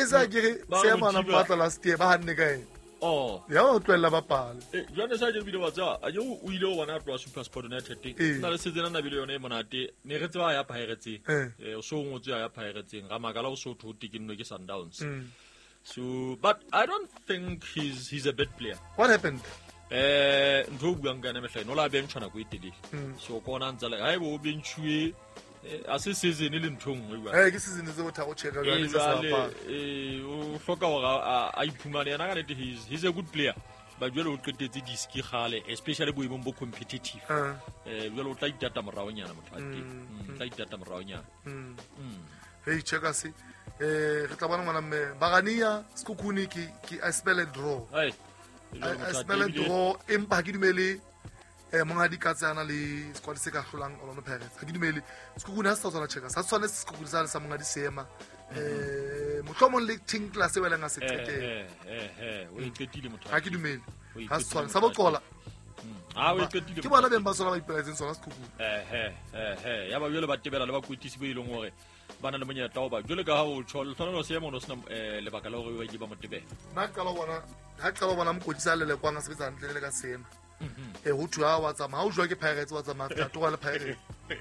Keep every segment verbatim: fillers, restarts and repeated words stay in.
sa ke se mana mmatla last year ba hanne kae oh ya o tlwela ba pala eh jwana sa je bile batsa a yo o ile o wana tloa Super Sport United na le setsena na bile yone e monate ne re tswa ya Pirates eh o so ngotse ya Pirates ga magala o so thuti ke nno ke Sundowns so but I don't think he's he's a bad player. What happened? eh ntho buang kana mehla no la benchana go itele so kona ntsa le ha bo benchwe a se season le nthong wa eh ke season se botha go cheka ga le sa pa eh o hloka hore a iphumane yana kana he's he's a good player ba jwale o qetetse diski gale especially bo ibong bo competitive eh jwale o tla itata morao nyana motho a teng tla itata morao nyana hey cheka se eh re tla bona ngwana mme bagania skukuni ki ki I spell a draw hey I spell a draw empa ke dumele eh monga di katsana le squad se ka hlolang Orlando Pirates ha ke dumele skukuni ha se tsona cheka sa tsone skukuni sa sa monga di sema eh mohlomong le team class e wela nga se tete eh eh eh o iketile motho ha ke dumele ha se tsona sa boqola ha o iketile ke bona beng ba sona ba ipelaetseng sona skukuni eh eh eh eh ya ba jole ba tebela le ba kwetisi bo ileng hore bana le monyetla o ba jole ka ha o tshol tsona no se mo no sna eh le baka la hore o e ba motebe na qala bona ha qala bona mokotisa le le kwa nga sebetsa ntle le ka sema eh ho thwa wa tsama ha o jwa ke Pirates wa tsama ka to le Pirates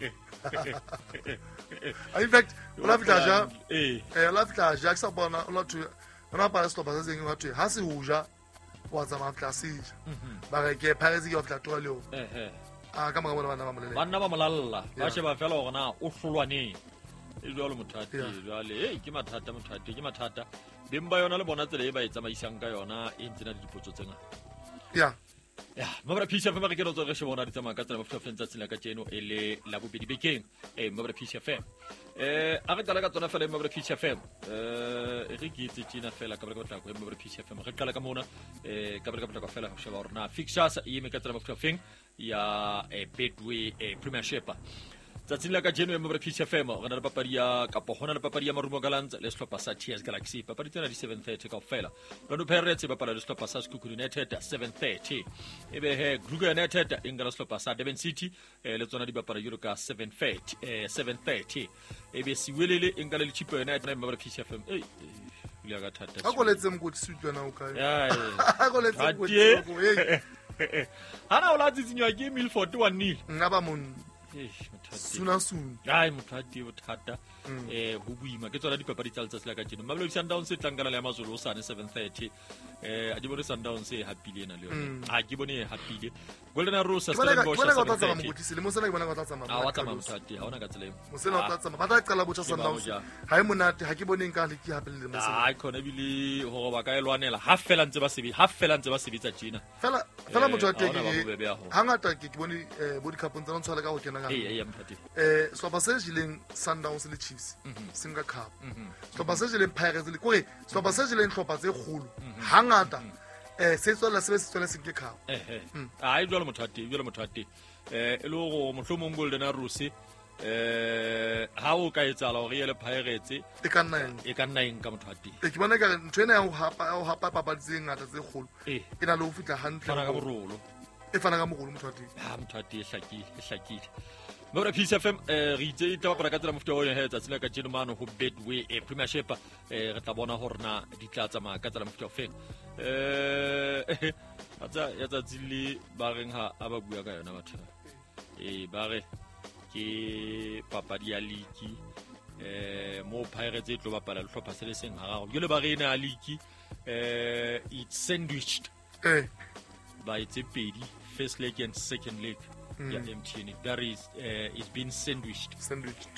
in fact o la fitla eh eh la fitla ja ke sa bona o la thwa ona pa stop sa seng wa thwa ha se ho ja wa tsama classic ba re ke Pirates ke wa fitla to le o eh eh a ka mga bona bana ba molele bana ba molalla ba she ba fela gona o hlolwane e jwalo mothati jwale eh ke mathata mothati ke mathata bemba yona le bona tsele e ba e tsamaisang ka yona e ntsena dipotso tsenga ya ya mabra pisa fa makero tso re she bona di tsamaya ka tsela mafutha fentsa tsela ka tseno e le la bobedi bekeng eh mabra pisa fa eh a re tsala ka tsona fela mabra pisa fa eh re ke itse tsina fela ka ba ka tla go mabra pisa fa re qala ka mona eh ka ba ka tla go fela go sheba rona fixtures e me ka tsela mafutha feng ya Betway Premiership tsatsing la ka jeno e mabra P C F M go na le papadi ya kapo gona le papadi ya Marumo Gallants le sehlopha sa T S Galaxy papadi tsena di seven thirty ka ofela Orlando Pirates ba pala le sehlopha sa Skuku United seven thirty ebe he Kruger United e ngala sehlopha sa Durban City le tsona di bapala Euro ka seven thirty eh seven thirty ebe Siwelele e ngala le Chipo United na mabra P C F M eh ile ga thata a go letse mokoti sutwana o kae ya a go letse mokoti go hey hana o la tsitsinywa ke Milford one nil ngaba mon eh suna suna ai mothati o thata eh ho buima ke tsona dipapadi tsa letsatsi la ka jeno Mamelodi Sundowns e tlangana le Amazulu o sane seven thirty eh a di bone Sundowns e happile ena le yona a ke bone e happile Golden Arrows sa Stellenbosch seven thirty mokoti se le mo sena ke bona go tla tsamaya a wa tsamaya mothati ha ona ka tsela mo sena o tla tsamaya ba tla qala botsa Sundowns ha e monate ha ke bone nka le ke hape le mo sena a khona bile ho ba ka elwanela ha fela ntse ba sebi ha fela ntse ba sebetsa tjena fela fela motho wa teng hangata ke ke bone body cup ntse ba ntshwala ka go kena ka eh eh mothati eh sehlopha se jileng Sundowns le Chiefs singa cup sehlopha se jileng Pirates le kore sehlopha se jileng hlopha tse kgolo hangata eh se tswela se se tswela singa cup eh eh a i jwalo mothati jwalo mothati eh e lo go mohlomong Golden Arrows eh ha o ka etsala hore ele Pirates e ka nna eng e ka nna eng ka mothati e ke bona ka ntwena ya ho hapa ho hapa papadi tse ngata tse kgolo e na le ho fitla hantle fana ka borolo e fana ka mogolo mothati ha mothati e hlakile e hlakile Mabra P C F M eh re itse e tla bapala ka tsela mofuta o ne he tsatsing ka jeno mano ho Betway Premiership eh re tla bona hore na di tla tsamaya ka tsela mofuta o feng eh atsa ya tsatsile ba reng ha a ba bua ka yona batho eh ba re ke papadi ya league eh mo Pirates e tlo bapala le hlopha se le seng ha gago jole ba re ena league eh it's sandwiched eh by it's pedi first leg and second leg ya M T N that is uh, it's been sandwiched sandwiched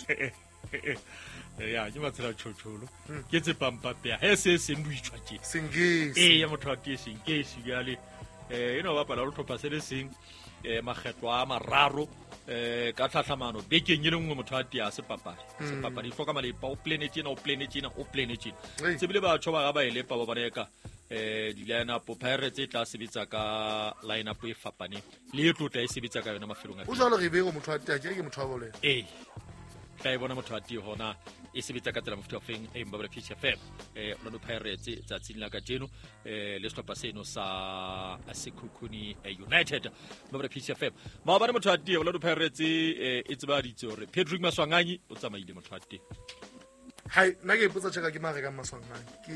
ya ke matsela tshotsholo ke tse pampa pe ha se sandwich wa ke singisi eh ya motho a ke singisi yale eh ino ba pala lo thopa se le seng eh makgetlo a mararo eh ka tlhatlhamano bekeng e lengwe motho a tia se papadi se papadi hloka malepa o planet ena o planet ena o planet ena se bile ba tshoba ga ba ile pa ba baneka eh di line up Pirates e tla sebetsa ka line up e fapane le e tlotla e sebetsa ka yona mafelong a o jalo re bego motho a tia ke ke motho a bole eh ka e bona motho a tia hona e sebetsa ka tsela mofuta o feng e Mabra P C F M eh Orlando Pirates tsatsing la ka jeno eh le sehlopha seno sa Sekhukhune United Mabra P C F M ma bana motho a tia Orlando Pirates eh e tseba ditse hore Patrick Maswanganyi o tsamaile motho a tia hai nna ke ipotsa tsheka ke mare ka Maswanganyi